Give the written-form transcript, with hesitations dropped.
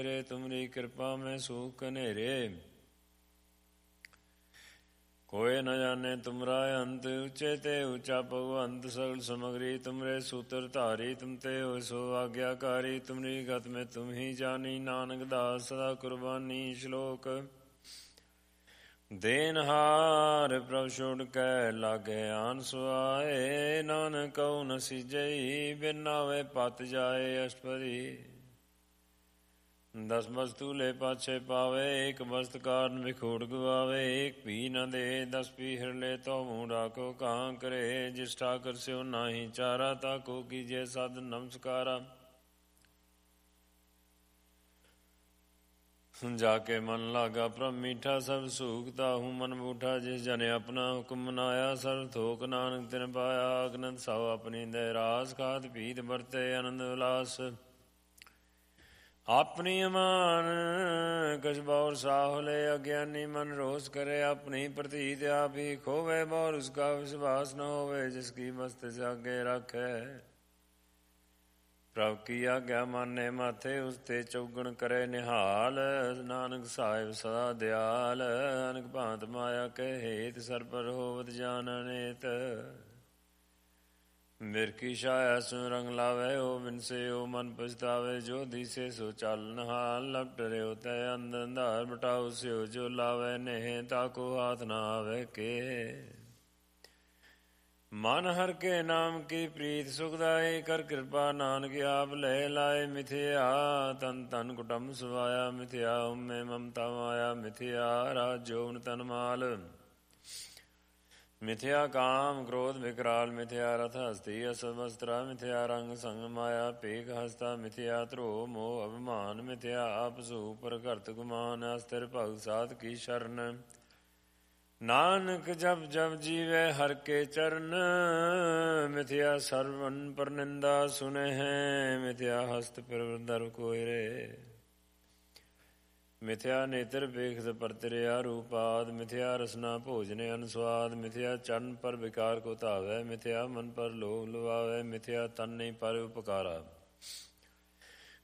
ਤੁਮਰੀ ਕਿਰਪਾ ਮੈਂ ਸੂਖ ਹਨੇਰੇ। ਕੋਇ ਨ ਜਾਣੇ ਤੁਮਰਾ ਅੰਤ, ਉੱਚੇ ਤੇ ਉੱਚਾ ਭਗਵੰਤ। ਸਗਲ ਸਮਗਰੀ ਤੁਮਰੇ ਸੂਤਰ ਧਾਰੀ, ਤੁਮ ਤੇ ਹੋਇ ਸੋ ਆਗਿਆਕਾਰੀ। ਤੁਮਰੀ ਗਤ ਮੈਂ ਤੁਮ ਹੀ ਜਾਨੀ, ਨਾਨਕ ਦਾਸ ਸਦਾ ਕੁਰਬਾਨੀ। ਸ਼ਲੋਕ ਦੇਨਹਾਰ ਪ੍ਰਭ ਛੋੜ ਕੈ ਲਾਗੇ ਆਨ ਸੁਆਏ। ਨਾਨਕ ਕਉ ਨ ਸੀਜਈ, ਬਿਨ ਨਾਵੇ ਪਤ ਜਾਏ। ਅਸ਼ਟਪਦੀ ਦਸ ਵਸਤੂ ਲੈ ਪਾਛੇ ਪਾਵੇ, ਏਕ ਵਸਤ ਕਾਰਨ ਵਿਖੋੜ ਗਵਾਵੇ। ਏਕ ਭੀ ਨ ਦੇ ਦਸ ਪੀਹਰ ਲੈ, ਤੋ ਮੂੰਹ ਡਾਕੋ ਕਾਂ ਕਰੇ। ਜਿਸ ਠਾਕਰ ਸਿਓ ਨਾਹੀ ਚਾਰਾ, ਤਾਕੋ ਕੀਜੇ ਸਦ ਨਮਸਕਾਰਾ। ਜਾ ਕੇ ਮਨ ਲਾਗਾ ਪ੍ਰਭ ਮੀਠਾ, ਸਭ ਸੂਖ ਤਾਹੂ ਮਨ ਬੂਠਾ। ਜਿਸ ਜਨੇ ਆਪਣਾ ਹੁਕਮ ਮਨਾਇਆ, ਸਰਬ ਥੋਕ ਨਾਨਕ ਤਿਨ ਪਾਇਆ। ਆਗਨੰਦ ਸਾਉ ਆਪਣੀ ਦੇ ਰਾਸ, ਖਾਦ ਪੀਤ ਵਰਤੇ ਆਨੰਦ ਉਲਾਸ। ਆਪਣੀ ਅਮਾਨ ਕਛ ਬੌਰ ਸਾਹੁ ਲੈ, ਅਗਿਆਨੀ ਮਨ ਰੋਸ ਕਰੇ। ਆਪਣੀ ਪ੍ਰਤੀਤ ਆਪ ਹੀ ਖੋਵੇ, ਬੌਰ ਉਸਕਾ ਵਿਸ਼ਵਾਸ ਨ ਹੋਵੇ। ਜਿਸ ਕੀ ਮਸਤ ਜਾਗੇ ਰਾਖੈ, ਪ੍ਰਭ ਕੀ ਆਗਿਆ ਮਾਨੇ ਮਾਥੇ। ਉਸ ਤੇ ਚੌਗਣ ਕਰੇ ਨਿਹਾਲ, ਨਾਨਕ ਸਾਹਿਬ ਸਦਾ ਦਿਆਲ। ਅਨਕ ਭਾਂਤ ਮਾਇਆ ਕੈ ਹੇਤ, ਸਰ ਪਰ ਹੋਵਤ ਜਾਨ ਅਨੇਤ। ਬਿਰਖੀ ਛਾਇਆ ਸੁ ਰੰਗ ਲਾਵੇ, ਓ ਬਿਨਸੇ ਓ ਮਨ ਪਛਤਾਵੇ। ਜੋ ਦੀਸੇ ਸੋ ਚਾਲਨ ਹਾਲ, ਲਪ ਟਰਿਓ ਤੈ ਅੰਧ ਅੰਧਾਰ। ਬਟਾਉ ਸਿਓ ਜੋ ਲਾਵੇ ਨੇਹ, ਤਾਕੋ ਹਾਥ ਨਾ ਆਵੇ ਕੇ। ਮਨ ਹਰਿ ਕੇ ਨਾਮ ਕੀ ਪ੍ਰੀਤ ਸੁਖਦਾਈ, ਕਰ ਕਿਰਪਾ ਨਾਨਕ ਆਪ ਲੈ ਲਾਏ। ਮਿਥਿਆ ਤਨ ਤਨ ਕੁਟੰਬ ਸੁਵਾਇਆ, ਮਿਥਿਆ ਹਉਮੈ ਮਮਤਾ ਮਾਇਆ। ਮਿਥਿਆ ਰਾਜ ਜੋਬਨ ਤਨ ਮਾਲ, ਮਿਥਿਆ ਕਾਮ ਕ੍ਰੋਧ ਵਿਕਰਾਲ। ਮਿਥਿਆ ਰਥ ਹਸਤੀ ਅਸਭ ਅਸਤਰਾ, ਮਿਥਿਆ ਰੰਗ ਸੰਗ ਮਾਇਆ। ਭੇਖ ਹਸਤਾ ਮਿਥਿਆ ਧਰੋ ਮੋਹ ਅਭਿਮਾਨ। ਮਿਥਿਆ ਆਪਸੂ ਪਰ ਘਰਤ ਗੁਮਾਨ, ਅਸਥਿਰ ਭਗਤ ਸਾਧ ਕੀ ਸ਼ਰਨ। ਨਾਨਕ ਜਪ ਜਪ ਜੀਵੈ ਹਰਿ ਕੇ ਚਰਨ, ਮਿਥਿਆ ਸਰਵਨ ਪਰ ਨਿੰਦਾ ਸੁਨਹਿ। ਮਿਥਿਆ ਹਸਤ ਪਿਰ ਦਰ ਕੋਇਰੇ, ਮਿਥਿਆ ਨੇਤਰ ਵੇਖਤ ਪਰਤਰਿਆ ਰੂਪਾਦ। ਮਿਥਿਆ ਰਸਨਾ ਭੋਜਨ ਅਨੁਸਵਾਦ, ਮਿਥਿਆ ਚਰਨ ਪਰ ਵਿਕਾਰ ਕੋ ਧਾਵੈ। ਮਿਥਿਆ ਮਨ ਪਰ ਲੋਭ ਲੁਭਾਵੈ, ਮਿਥਿਆ ਤਨ ਨਹੀਂ ਪਰ ਉਪਕਾਰਾ।